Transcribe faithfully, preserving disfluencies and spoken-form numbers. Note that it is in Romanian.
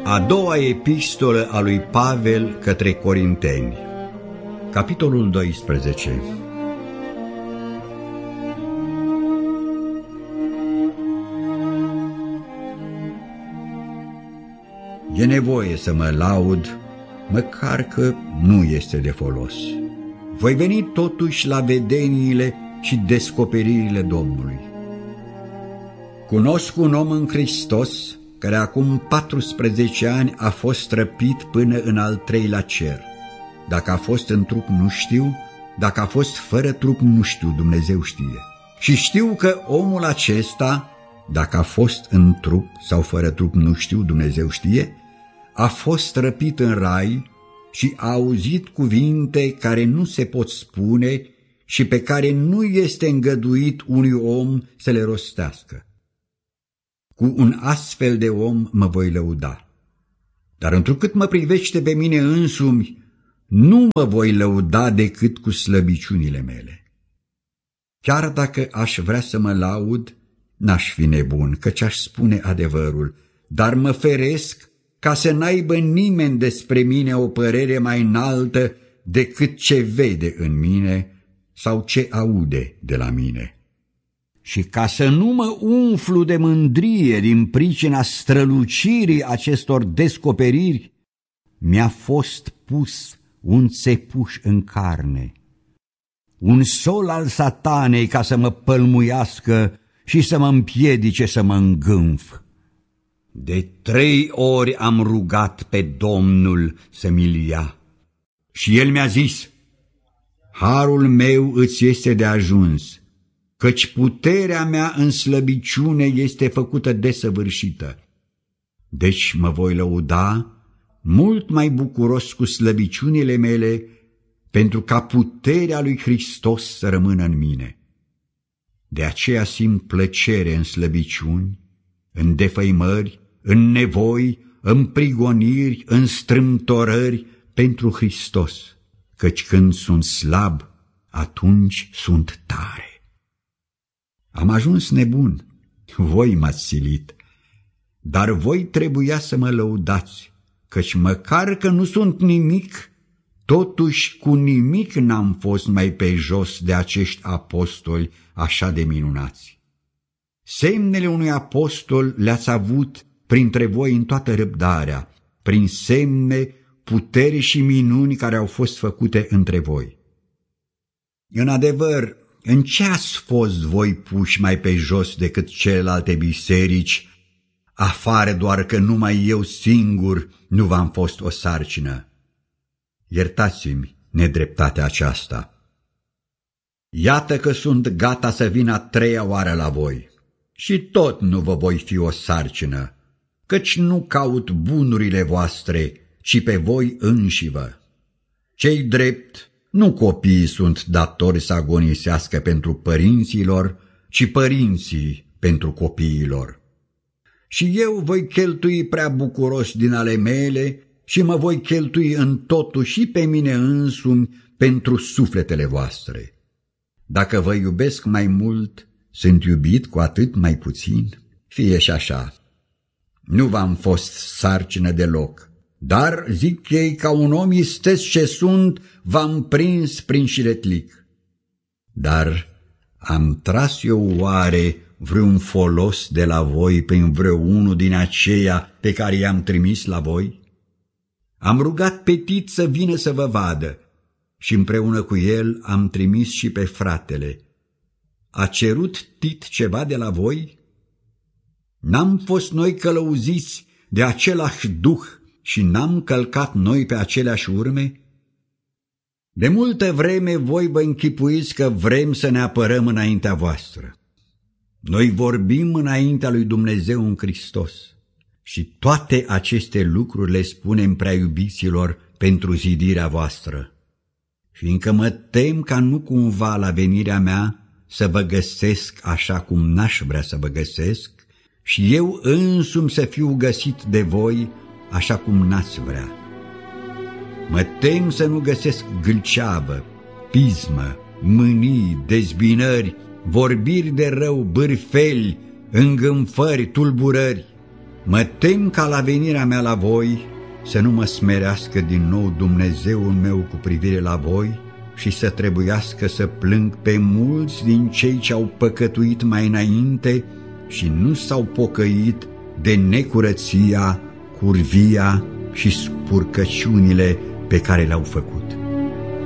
A doua epistolă a lui Pavel către Corinteni, capitolul doisprezece. E nevoie să mă laud, măcar că nu este de folos. Voi veni totuși la vedeniile și descoperirile Domnului. Cunosc un om în Hristos care acum patrusprezece ani a fost răpit până în al treilea cer. Dacă a fost în trup, nu știu, dacă a fost fără trup, nu știu, Dumnezeu știe. Și știu că omul acesta, dacă a fost în trup sau fără trup, nu știu, Dumnezeu știe, a fost răpit în rai și a auzit cuvinte care nu se pot spune și pe care nu este îngăduit unui om să le rostească. Cu un astfel de om mă voi lăuda. Dar întrucât mă privește pe mine însumi, nu mă voi lăuda decât cu slăbiciunile mele. Chiar dacă aș vrea să mă laud, n-aș fi nebun, căci aș spune adevărul, dar mă feresc ca să n-aibă nimeni despre mine o părere mai înaltă decât ce vede în mine sau ce aude de la mine. Și ca să nu mă umflu de mândrie din pricina strălucirii acestor descoperiri, mi-a fost pus un țepuș în carne, un sol al satanei ca să mă pălmuiască și să mă împiedice să mă îngânf. De trei ori am rugat pe Domnul să mi-l ia și el mi-a zis: harul meu îți este de ajuns, căci puterea mea în slăbiciune este făcută desăvârșită. Deci mă voi lăuda mult mai bucuros cu slăbiciunile mele, pentru ca puterea lui Hristos să rămână în mine. De aceea simt plăcere în slăbiciuni, în defăimări, în nevoi, în prigoniri, în strâmtorări pentru Hristos, căci când sunt slab, atunci sunt tare. Am ajuns nebun, voi m-ați silit, dar voi trebuia să mă lăudați, căci măcar că nu sunt nimic, totuși cu nimic n-am fost mai pe jos de acești apostoli așa de minunați. Semnele unui apostol le-ați avut printre voi în toată răbdarea, prin semne, putere și minuni care au fost făcute între voi. În adevăr, în ce ați fost voi puși mai pe jos decât celelalte biserici, afară doar că numai eu singur nu v-am fost o sarcină? Iertați-mi nedreptatea aceasta. Iată că sunt gata să vin a treia oară la voi și tot nu vă voi fi o sarcină, căci nu caut bunurile voastre, ci pe voi înșivă. Cei drept, nu copiii sunt datori să agonisească pentru părinților, ci părinții pentru copiilor. Și eu voi cheltui prea bucuros din ale mele și mă voi cheltui în totul și pe mine însumi pentru sufletele voastre. Dacă vă iubesc mai mult, sunt iubit cu atât mai puțin? Fie și așa. Nu v-am fost sarcină deloc, dar, zic ei, ca un om isteț ce sunt, v-am prins prin șiretlic. Dar am tras eu oare vreun folos de la voi prin vreunul din aceia pe care i-am trimis la voi? Am rugat pe Tit să vină să vă vadă și împreună cu el am trimis și pe fratele. A cerut Tit ceva de la voi? N-am fost noi călăuziți de același duh și n-am călcat noi pe aceleași urme? De multă vreme voi vă închipuiți că vrem să ne apărăm înaintea voastră. Noi vorbim înaintea lui Dumnezeu în Hristos și toate aceste lucruri le spunem prea iubiților pentru zidirea voastră, fiindcă mă tem ca nu cumva la venirea mea să vă găsesc așa cum n-aș vrea să vă găsesc și eu însumi să fiu găsit de voi așa cum n-ați vrea. Mă tem să nu găsesc gâlceavă, pismă, mânii, dezbinări, vorbiri de rău, bârfeli, îngânfări, tulburări, Mă tem ca la venirea mea la voi să nu mă smerească din nou Dumnezeul meu cu privire la voi și să trebuiască să plâng pe mulți din cei ce au păcătuit mai înainte și nu s-au pocăit de necurăția, curvia și spurcăciunile pe care le-au făcut.